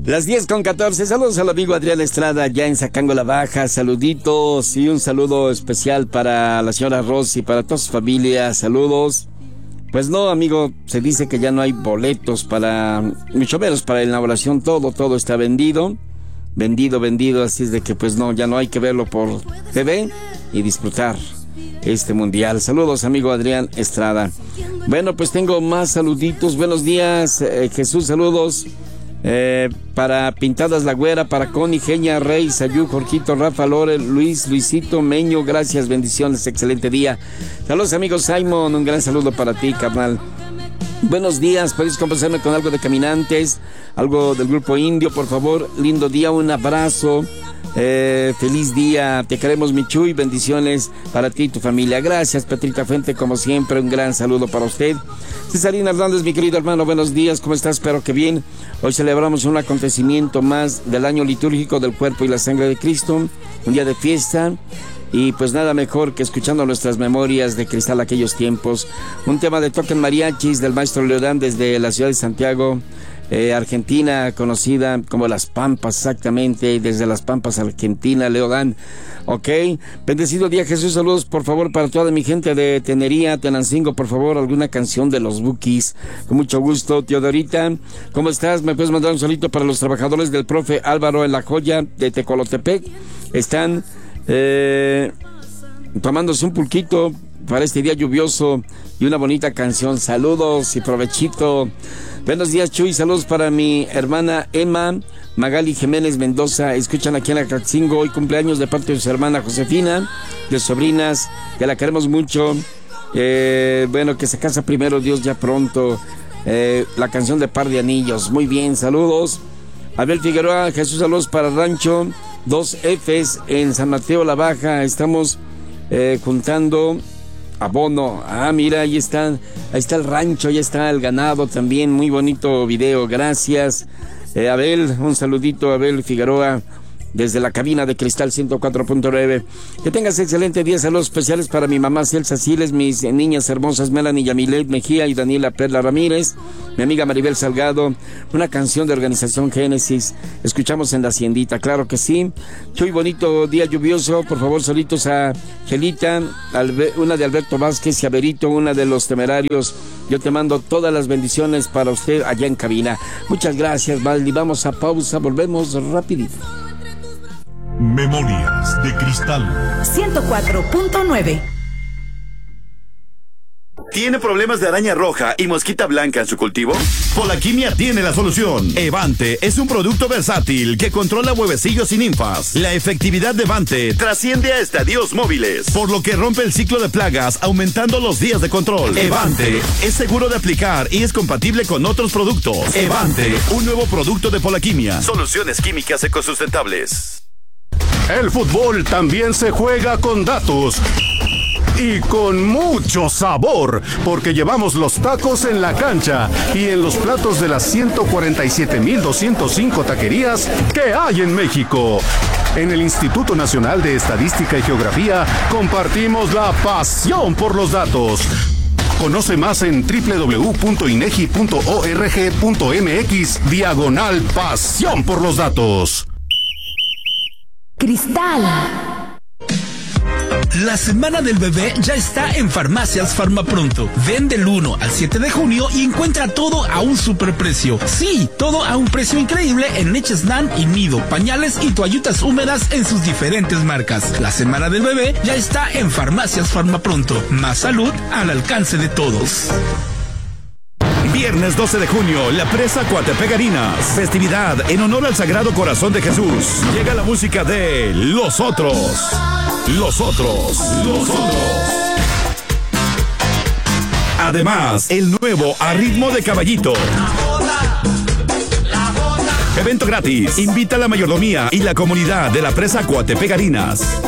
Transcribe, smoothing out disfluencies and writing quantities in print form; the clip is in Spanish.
Las 10:14, saludos al amigo Adrián Estrada, ya en Zacango la Baja, saluditos y un saludo especial para la señora Rosy, para toda su familia, saludos. Pues no, amigo, se dice que ya no hay boletos para, mucho menos para la inauguración, todo está vendido, así es de que pues no, ya no hay que verlo por TV y disfrutar este mundial. Saludos, amigo Adrián Estrada. Bueno, pues tengo más saluditos, buenos días, Jesús, saludos. Para Pintadas La Güera, para Connie, Genia, Rey, Sayú, Jorgito, Rafa, Lore, Luisito, Meño, gracias, bendiciones, excelente día. Saludos, amigos. Simon, un gran saludo para ti, carnal. Buenos días, ¿puedes complacerme con algo de Caminantes? Algo del grupo Indio, por favor. Lindo día, un abrazo. Feliz día, te queremos, Michuy, bendiciones para ti y tu familia. Gracias, Petrita Fuente, como siempre, un gran saludo para usted. Cesarina Hernández, mi querido hermano, buenos días, ¿cómo estás? Espero que bien. Hoy celebramos un acontecimiento más del año litúrgico del cuerpo y la sangre de Cristo, un día de fiesta, y pues nada mejor que escuchando nuestras memorias de cristal aquellos tiempos. Un tema de toque en mariachis del maestro Leodán desde la ciudad de Santiago, Argentina, conocida como Las Pampas, exactamente, desde Las Pampas, Argentina, Leodán. Ok, bendecido día, Jesús, saludos por favor para toda mi gente de Tenería, Tenancingo, por favor, alguna canción de los Bukis, con mucho gusto. Teodorita, ¿cómo estás? ¿Me puedes mandar un saludito para los trabajadores del profe Álvaro en La Joya de Tecolotepec? Están tomándose un pulquito para este día lluvioso y una bonita canción. Saludos y provechito. Buenos días, Chuy, saludos para mi hermana Emma, Magali Jiménez Mendoza, escuchan aquí en Acaxingo, hoy cumpleaños de parte de su hermana Josefina, de sobrinas, que la queremos mucho, bueno, que se casa primero Dios ya pronto, la canción de Par de Anillos, muy bien, saludos. Abel Figueroa, Jesús, saludos para Rancho 2Fs en San Mateo La Baja, estamos juntando abono. Mira, ahí está el rancho, ahí está el ganado también, muy bonito video, gracias. Abel, un saludito, Abel Figueroa, desde la cabina de Cristal 104.9. Que tengas excelente día, saludos especiales para mi mamá Celsa Siles, mis niñas hermosas Melanie Yamilet Mejía y Daniela Perla Ramírez, mi amiga Maribel Salgado, una canción de Organización Génesis, escuchamos en la haciendita, claro que sí. Muy bonito día lluvioso, por favor, solitos a Gelita, una de Alberto Vázquez y a Berito, una de Los Temerarios. Yo te mando todas las bendiciones para usted allá en cabina. Muchas gracias, Valdi. Vamos a pausa, volvemos rapidito. Memorias de Cristal 104.9. ¿Tiene problemas de araña roja y mosquita blanca en su cultivo? Polaquimia tiene la solución. Evante es un producto versátil que controla huevecillos y ninfas. La efectividad de Evante trasciende a estadios móviles, por lo que rompe el ciclo de plagas, aumentando los días de control. Evante es seguro de aplicar y es compatible con otros productos. Evante, un nuevo producto de Polaquimia. Soluciones químicas ecosustentables. El fútbol también se juega con datos y con mucho sabor, porque llevamos los tacos en la cancha y en los platos de las 147,205 taquerías que hay en México. En el Instituto Nacional de Estadística y Geografía compartimos la pasión por los datos. Conoce más en www.inegi.org.mx/pasión por los datos. Cristal. La semana del bebé ya está en Farmacias Farmapronto. Ven del 1 al 7 de junio y encuentra todo a un superprecio. Sí, todo a un precio increíble en leches NAN y Nido, pañales y toallitas húmedas en sus diferentes marcas. La semana del bebé ya está en Farmacias Farmapronto. Más salud al alcance de todos. Viernes 12 de junio, la presa Coatepec Harinas. Festividad en honor al Sagrado Corazón de Jesús. Llega la música de Los Otros. Los Otros. Los Otros. Además, el nuevo A Ritmo de Caballito. Evento gratis. Invita a la mayordomía y la comunidad de la presa Coatepec Harinas.